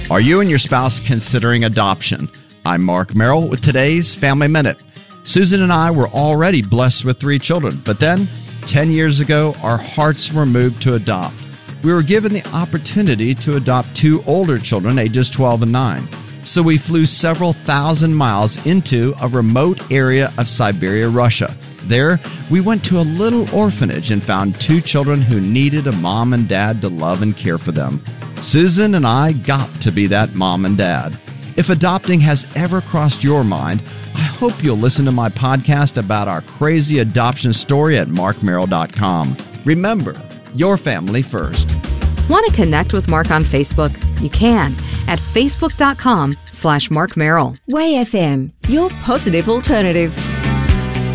Are you and your spouse considering adoption? I'm Mark Merrill with today's Family Minute. Susan and I were already blessed with 3 children, but then 10 years ago, our hearts were moved to adopt. We were given the opportunity to adopt 2 older children, ages 12 and 9. So we flew several thousand miles into a remote area of Siberia, Russia. There, we went to a little orphanage and found 2 children who needed a mom and dad to love and care for them. Susan and I got to be that mom and dad. If adopting has ever crossed your mind, I hope you'll listen to my podcast about our crazy adoption story at markmerrill.com. Remember, your family first. Want to connect with Mark on Facebook? You can at facebook.com/Mark Merrill. Way FM, your positive alternative.